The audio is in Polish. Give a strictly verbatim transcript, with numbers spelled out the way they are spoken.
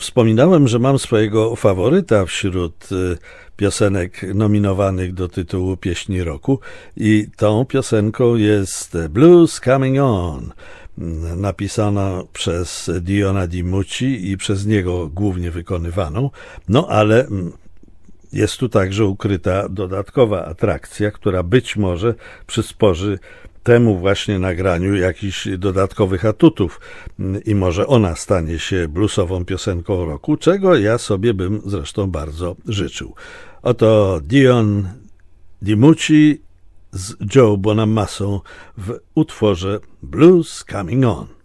Wspominałem, że mam swojego faworyta wśród piosenek nominowanych do tytułu Pieśni Roku i tą piosenką jest Blues Coming On, napisana przez Diona DiMucci i przez niego głównie wykonywaną, no ale jest tu także ukryta dodatkowa atrakcja, która być może przysporzy temu właśnie nagraniu jakichś dodatkowych atutów i może ona stanie się bluesową piosenką roku, czego ja sobie bym zresztą bardzo życzył. Oto Dion DiMucci z Joe Bonamassą w utworze Blues Coming On.